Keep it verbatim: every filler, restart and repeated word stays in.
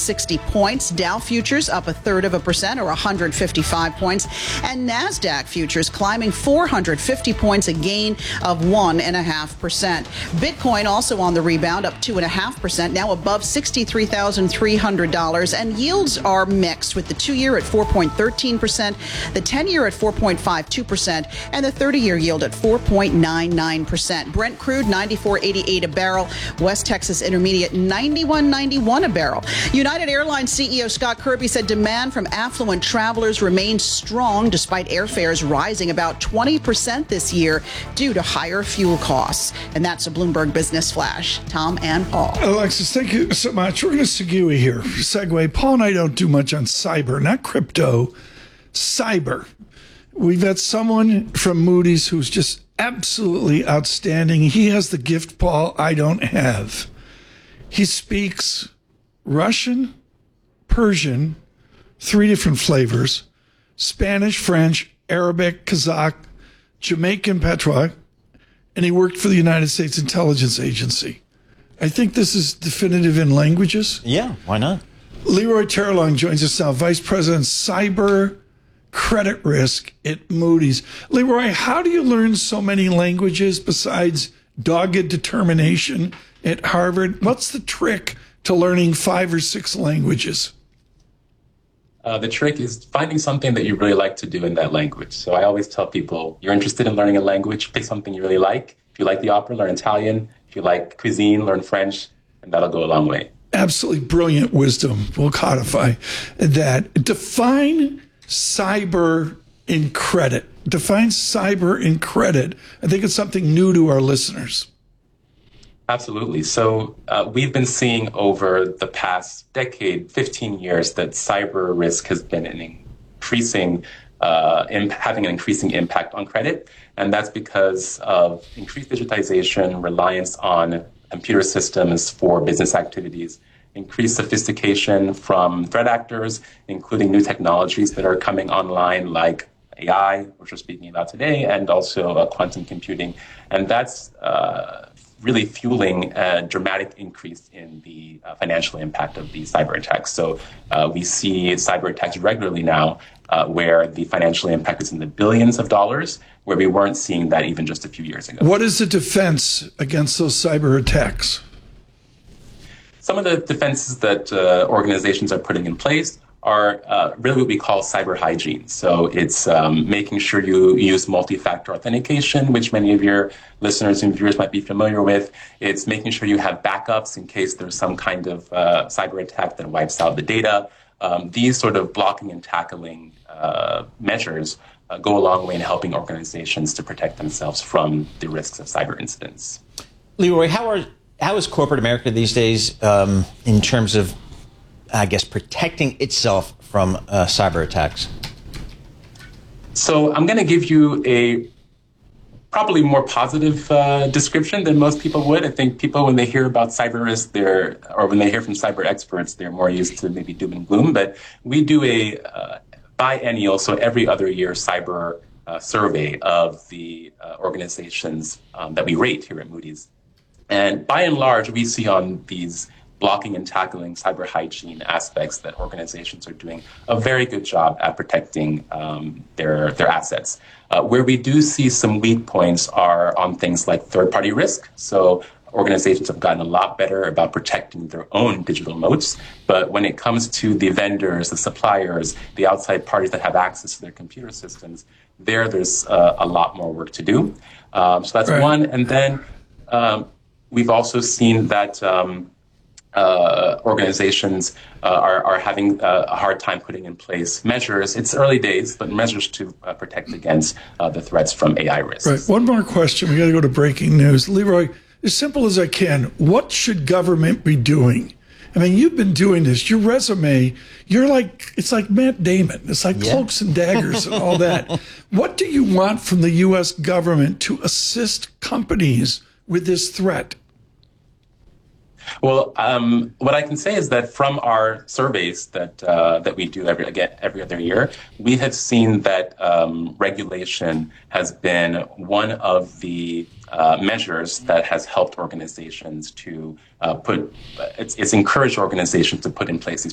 sixty points. Dow futures up a third of a percent or one hundred fifty-five points. And NASDAQ futures climbing four hundred fifty points, a gain of one point five percent. Bitcoin also on the rebound, up two point five percent, now above sixty-three thousand three hundred dollars. And yields are mixed, with the two-year at four point one three percent, the ten-year at four point five two percent, and the thirty-year yield at four point nine nine percent. Brent crude ninety-four eighty-eight a barrel. West Texas Intermediate ninety-one ninety-one a barrel. United Airlines C E O Scott Kirby said demand from affluent travelers remains strong despite airfares rising about twenty percent this year due to higher fuel costs. And that's a Bloomberg Business Flash. Tom and Paul. Alexis, thank you so much. We're going to segue here. Segue. Paul and I don't do much on cyber, not crypto, cyber. We've had someone from Moody's who's just absolutely outstanding. He has the gift, Paul, I don't have. He speaks Russian, Persian, three different flavors, Spanish, French, Arabic, Kazakh, Jamaican Patois, and he worked for the United States Intelligence Agency. I think this is definitive in languages. Yeah, why not? Leroy Terrelong joins us now, Vice President, Cyber Credit Risk at Moody's. Leroy, how do you learn so many languages besides dogged determination at Harvard? What's the trick to learning five or six languages? Uh, the trick is finding something that you really like to do in that language. So I always tell people, you're interested in learning a language, pick something you really like. If you like the opera, learn Italian. If you like cuisine, learn French, and that'll go a long way. Absolutely brilliant wisdom. We'll codify that. Define cyber in credit. Define cyber in credit. I think it's something new to our listeners. Absolutely. So uh, we've been seeing over the past decade, fifteen years, that cyber risk has been an increasing, uh, imp- having an increasing impact on credit. And that's because of increased digitization, reliance on computer systems for business activities, increased sophistication from threat actors, including new technologies that are coming online like A I, which we're speaking about today, and also uh, quantum computing. And that's uh, really fueling a dramatic increase in the uh, financial impact of these cyber attacks. So uh, we see cyber attacks regularly now uh, where the financial impact is in the billions of dollars, where we weren't seeing that even just a few years ago. What is the defense against those cyber attacks? Some of the defenses that uh, organizations are putting in place are uh, really what we call cyber hygiene. So it's um, making sure you use multi-factor authentication, which many of your listeners and viewers might be familiar with. It's making sure you have backups in case there's some kind of uh, cyber attack that wipes out the data. Um, these sort of blocking and tackling uh, measures uh, go a long way in helping organizations to protect themselves from the risks of cyber incidents. Leroy, how are how is corporate America these days um, in terms of, I guess, protecting itself from uh, cyber attacks? So I'm going to give you a probably more positive uh, description than most people would. I think people, when they hear about cyber risk, they're, or when they hear from cyber experts, they're more used to maybe doom and gloom. But we do a uh, biennial, so every other year, cyber uh, survey of the uh, organizations um, that we rate here at Moody's. And by and large, we see on these blocking and tackling cyber hygiene aspects that organizations are doing a very good job at protecting um, their their assets. Uh, where we do see some weak points are on things like third-party risk. So organizations have gotten a lot better about protecting their own digital moats. But when it comes to the vendors, the suppliers, the outside parties that have access to their computer systems, there, there's uh, a lot more work to do. Um, so that's right. one. And then um, we've also seen that um, uh, organizations uh, are, are having uh, a hard time putting in place measures. It's early days, but measures to uh, protect against uh, the threats from A I risks. Right. One more question. We got to go to breaking news. Leroy, as simple as I can, what should government be doing? I mean, you've been doing this. Your resume, you're like, it's like Matt Damon. It's like yeah. Cloaks and Daggers and all that. What do you want from the U S government to assist companies with this threat? Well, um, what I can say is that from our surveys that uh, that we do every again every other year, we have seen that um, regulation has been one of the uh, measures that has helped organizations to uh, put. It's, it's encouraged organizations to put in place these